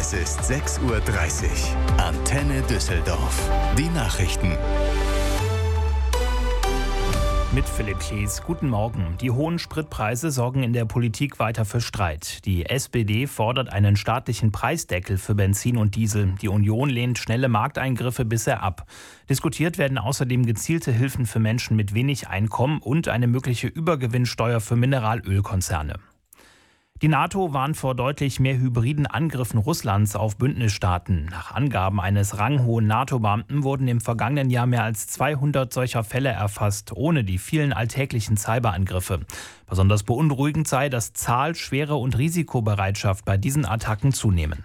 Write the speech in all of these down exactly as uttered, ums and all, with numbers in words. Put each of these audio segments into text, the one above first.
Es ist sechs Uhr dreißig. Antenne Düsseldorf. Die Nachrichten. Mit Philipp Klees. Guten Morgen. Die hohen Spritpreise sorgen in der Politik weiter für Streit. Die S P D fordert einen staatlichen Preisdeckel für Benzin und Diesel. Die Union lehnt schnelle Markteingriffe bisher ab. Diskutiert werden außerdem gezielte Hilfen für Menschen mit wenig Einkommen und eine mögliche Übergewinnsteuer für Mineralölkonzerne. Die NATO warnt vor deutlich mehr hybriden Angriffen Russlands auf Bündnisstaaten. Nach Angaben eines ranghohen NATO-Beamten wurden im vergangenen Jahr mehr als zweihundert solcher Fälle erfasst, ohne die vielen alltäglichen Cyberangriffe. Besonders beunruhigend sei, dass Zahl, Schwere und Risikobereitschaft bei diesen Attacken zunehmen.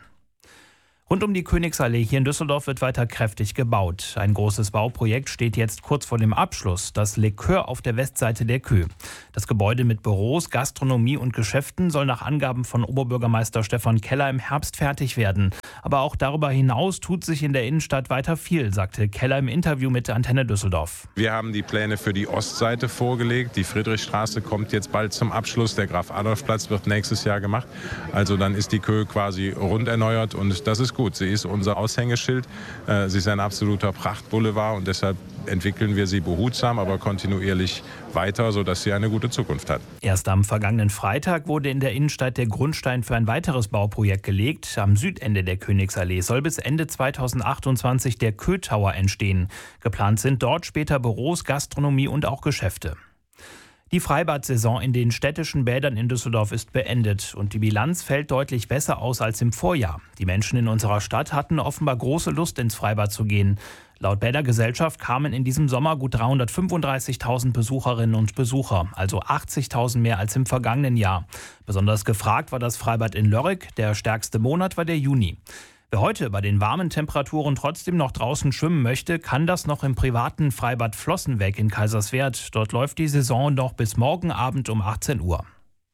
Rund um die Königsallee hier in Düsseldorf wird weiter kräftig gebaut. Ein großes Bauprojekt steht jetzt kurz vor dem Abschluss, das Le Coeur auf der Westseite der Kö. Das Gebäude mit Büros, Gastronomie und Geschäften soll nach Angaben von Oberbürgermeister Stefan Keller im Herbst fertig werden. Aber auch darüber hinaus tut sich in der Innenstadt weiter viel, sagte Keller im Interview mit Antenne Düsseldorf. Wir haben die Pläne für die Ostseite vorgelegt. Die Friedrichstraße kommt jetzt bald zum Abschluss. Der Graf-Adolf-Platz wird nächstes Jahr gemacht. Also dann ist die Kö quasi rund erneuert und das ist gut. Sie ist unser Aushängeschild. Sie ist ein absoluter Prachtboulevard und deshalb entwickeln wir sie behutsam, aber kontinuierlich weiter, sodass sie eine gute Zukunft hat. Erst am vergangenen Freitag wurde in der Innenstadt der Grundstein für ein weiteres Bauprojekt gelegt. Am Südende der Königsallee soll bis Ende zweitausendachtundzwanzig der Kö Tower entstehen. Geplant sind dort später Büros, Gastronomie und auch Geschäfte. Die Freibad-Saison in den städtischen Bädern in Düsseldorf ist beendet und die Bilanz fällt deutlich besser aus als im Vorjahr. Die Menschen in unserer Stadt hatten offenbar große Lust, ins Freibad zu gehen. Laut Bädergesellschaft kamen in diesem Sommer gut dreihundertfünfunddreißigtausend Besucherinnen und Besucher, also achtzigtausend mehr als im vergangenen Jahr. Besonders gefragt war das Freibad in Lörrick, der stärkste Monat war der Juni. Wer heute bei den warmen Temperaturen trotzdem noch draußen schwimmen möchte, kann das noch im privaten Freibad Flossenweg in Kaiserswerth. Dort läuft die Saison noch bis morgen Abend um achtzehn Uhr.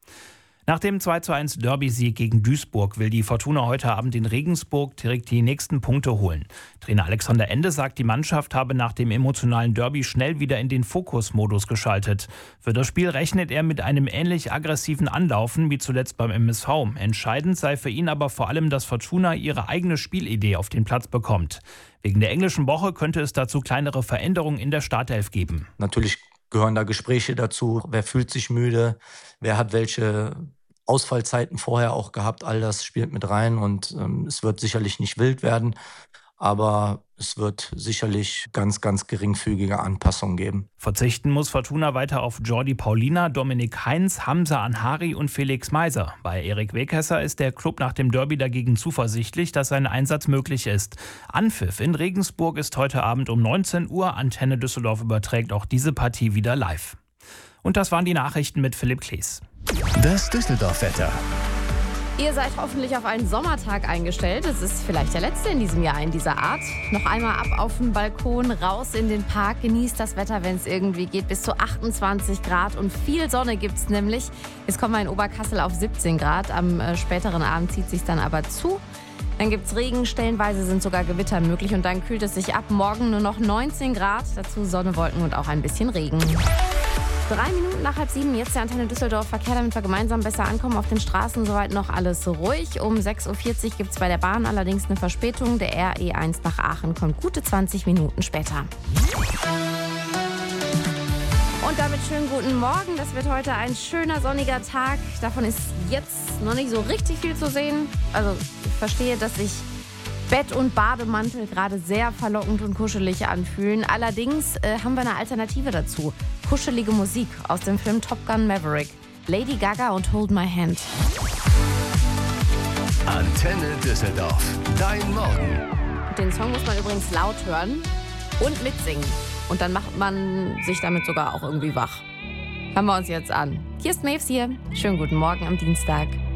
Nach dem zwei zu eins Derby-Sieg gegen Duisburg will die Fortuna heute Abend in Regensburg direkt die nächsten Punkte holen. Trainer Alexander Ende sagt, die Mannschaft habe nach dem emotionalen Derby schnell wieder in den Fokusmodus geschaltet. Für das Spiel rechnet er mit einem ähnlich aggressiven Anlaufen wie zuletzt beim M S V. Entscheidend sei für ihn aber vor allem, dass Fortuna ihre eigene Spielidee auf den Platz bekommt. Wegen der englischen Woche könnte es dazu kleinere Veränderungen in der Startelf geben. Natürlich gehören da Gespräche dazu. Wer fühlt sich müde? Wer hat welche Ausfallzeiten vorher auch gehabt? All das spielt mit rein und ähm, es wird sicherlich nicht wild werden, aber es wird sicherlich ganz, ganz geringfügige Anpassungen geben. Verzichten muss Fortuna weiter auf Jordi Paulina, Dominik Heinz, Hamza Anhari und Felix Meiser. Bei Erik Wekesser ist der Klub nach dem Derby dagegen zuversichtlich, dass sein Einsatz möglich ist. Anpfiff in Regensburg ist heute Abend um neunzehn Uhr. Antenne Düsseldorf überträgt auch diese Partie wieder live. Und das waren die Nachrichten mit Philipp Klees. Das Düsseldorf-Wetter. Ihr seid hoffentlich auf einen Sommertag eingestellt. Es ist vielleicht der letzte in diesem Jahr in dieser Art. Noch einmal ab auf den Balkon, raus in den Park, genießt das Wetter, wenn es irgendwie geht. Bis zu achtundzwanzig Grad und viel Sonne gibt es nämlich. Jetzt kommen wir in Oberkassel auf siebzehn Grad. Am äh, späteren Abend zieht es sich dann aber zu. Dann gibt es Regen, stellenweise sind sogar Gewitter möglich und dann kühlt es sich ab. Morgen nur noch neunzehn Grad, dazu Sonne, Wolken und auch ein bisschen Regen. Drei Minuten nach halb sieben, jetzt der Antenne Düsseldorf Verkehr, damit wir gemeinsam besser ankommen auf den Straßen. Soweit noch alles ruhig. Um sechs Uhr vierzig gibt es bei der Bahn allerdings eine Verspätung. Der R E eins nach Aachen kommt gute zwanzig Minuten später. Und damit schönen guten Morgen. Das wird heute ein schöner sonniger Tag. Davon ist jetzt noch nicht so richtig viel zu sehen. Also ich verstehe, dass sich Bett und Bademantel gerade sehr verlockend und kuschelig anfühlen. Allerdings äh, haben wir eine Alternative dazu. Kuschelige Musik aus dem Film Top Gun Maverick. Lady Gaga und Hold My Hand. Antenne Düsseldorf. Dein Morgen. Den Song muss man übrigens laut hören und mitsingen. Und dann macht man sich damit sogar auch irgendwie wach. Hören wir uns jetzt an. Kirsten Maves hier. Schönen guten Morgen am Dienstag.